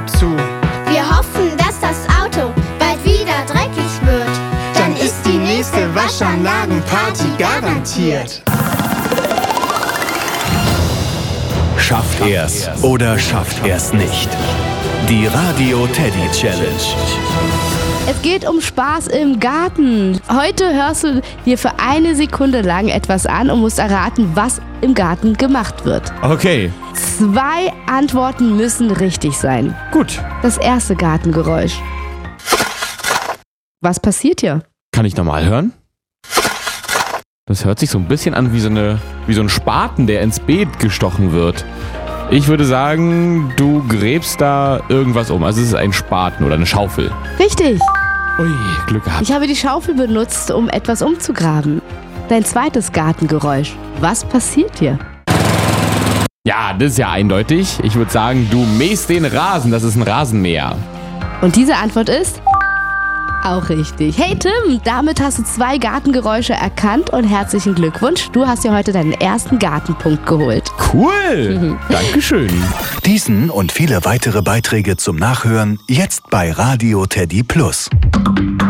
hört zu. Wir hoffen, dass das Auto bald wieder dreckig wird. Dann ist die nächste Waschanlagenparty garantiert. Schafft er's oder schafft er's nicht? Die Radio Teddy Challenge. Es geht um Spaß im Garten. Heute hörst du dir für 1 Sekunde lang etwas an und musst erraten, was im Garten gemacht wird. Okay, 2 Antworten müssen richtig sein. gut. Das erste Gartengeräusch. Was passiert hier? Kann ich nochmal hören? Das hört sich so ein bisschen an wie so ein Spaten, der ins Beet gestochen wird. Ich würde sagen, du gräbst da irgendwas um. Also es ist ein Spaten oder eine Schaufel. Richtig. Ui, Glück gehabt. Ich habe die Schaufel benutzt, um etwas umzugraben. Dein zweites Gartengeräusch. Was passiert hier? Ja, das ist ja eindeutig. Ich würde sagen, du mähst den Rasen. Das ist ein Rasenmäher. Und diese Antwort ist auch richtig. Hey Tim, damit hast du 2 Gartengeräusche erkannt und herzlichen Glückwunsch. Du hast dir heute deinen ersten Gartenpunkt geholt. Cool. Dankeschön. Diesen und viele weitere Beiträge zum Nachhören jetzt bei Radio Teddy Plus.